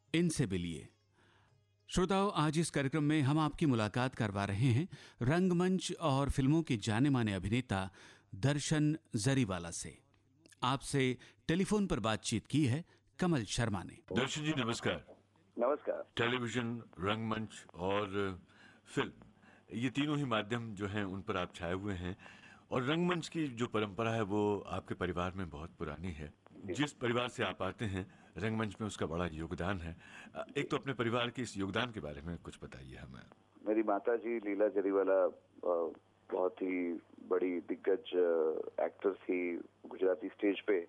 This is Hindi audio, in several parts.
इनसे भी लिए। श्रोताओं, आज इस कार्यक्रम में हम आपकी मुलाकात करवा रहे हैं रंगमंच और फिल्मों के जाने माने अभिनेता दर्शन जरीवाला से। आपसे टेलीफोन पर बातचीत की है कमल शर्मा ने। दर्शन जी नमस्कार। नमस्कार। टेलीविजन, रंगमंच और फिल्म, ये तीनों ही माध्यम जो हैं उन पर आप छाए हुए हैं और रंगमंच की जो परंपरा है वो आपके परिवार में बहुत पुरानी है। जिस परिवार से आप आते हैं रंगमंच में उसका बड़ा योगदान है। एक तो अपने परिवार के इस योगदान के बारे में कुछ बताइए हमें। मेरी माता जी लीला जरीवाला बहुत ही बड़ी दिग्गज एक्टर थी गुजराती स्टेज पे।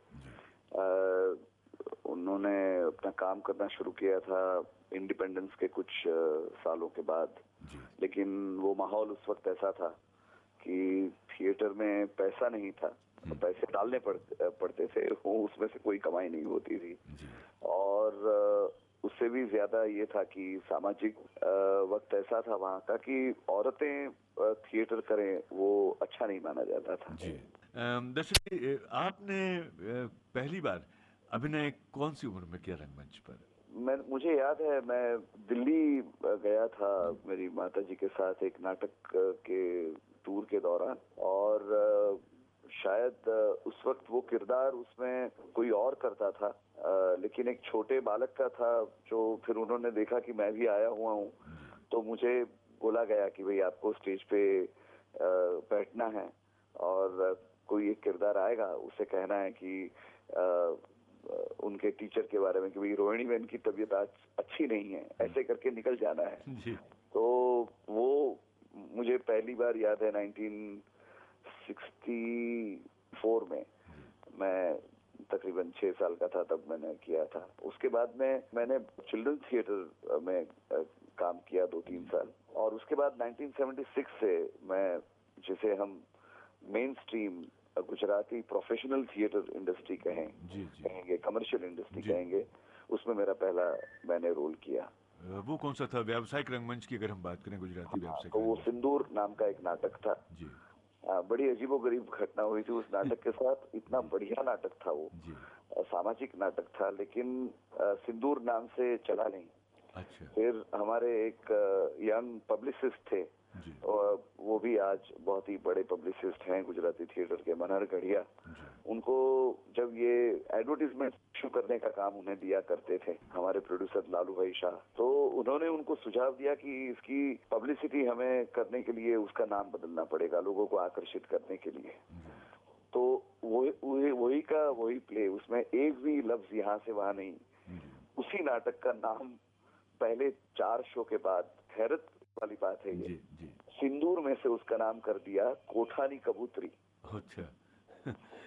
उन्होंने अपना काम करना शुरू किया था इंडिपेंडेंस के कुछ सालों के बाद, लेकिन वो माहौल उस वक्त ऐसा था कि थिएटर में पैसा नहीं था, पैसे डालने पड़ते थे, वो उसमें से कोई कमाई नहीं होती थी। और उससे भी ज्यादा ये था कि सामाजिक वक्त ऐसा था वहाँ का कि औरतें थिएटर करें वो अच्छा नहीं माना जाता था। दर्शन जी, आपने पहली बार अभिनय कौन सी उम्र में किया रंगमंच पर? मुझे याद है, मैं दिल्ली गया था मेरी माता जी के साथ एक नाटक के टूर के दौरान, और शायद उस वक्त वो किरदार उसमें कोई और करता था, लेकिन एक छोटे बालक का था जो फिर उन्होंने देखा कि मैं भी आया हुआ हूँ, तो मुझे बोला गया कि भाई आपको स्टेज पे बैठना है और कोई एक किरदार आएगा, उसे कहना है कि उनके टीचर के बारे में कि भाई रोहिणी बहन की तबीयत आज अच्छी नहीं है, ऐसे करके निकल जाना है। तो वो मुझे पहली बार याद है 1964 में, मैं तकरीबन 6 साल का था तब मैंने किया था। उसके बाद में मैंने चिल्ड्रन थिएटर में काम किया 2-3 साल, और उसके बाद 1976 से मैं, जिसे हम main stream Gujarati professional theatre industry कहेंगे, कमर्शियल इंडस्ट्री कहेंगे, उसमें मेरा पहला मैंने रोल किया। वो कौन सा था? व्यावसायिक रंगमंच की अगर हम बात करें, गुजराती व्यावसायिक, तो वो सिंदूर नाम का एक नाटक था जी। बड़ी अजीबोगरीब घटना हुई थी उस नाटक के साथ। इतना बढ़िया नाटक था वो, सामाजिक नाटक था, लेकिन सिंदूर नाम से चला नहीं। अच्छा। फिर हमारे एक यंग पब्लिसिस्ट थे, और वो भी आज बहुत ही बड़े पब्लिसिस्ट हैं गुजराती थिएटर के, मनहर गढ़िया। उनको जब ये एडवर्टीजमेंट शुरू करने का काम उन्हें दिया करते थे हमारे प्रोड्यूसर लालू भाई शाह, तो उन्होंने उनको सुझाव दिया कि इसकी पब्लिसिटी हमें करने के लिए उसका नाम बदलना पड़ेगा, लोगों को आकर्षित करने के लिए। तो वही प्ले, उसमें एक भी लफ्ज यहाँ से वहां नहीं। उसी नाटक का नाम पहले 4 शो के बाद, हैरत वाली बात है ये, सिंदूर में से उसका नाम कर दिया कोठानी कबूतरी। अच्छा।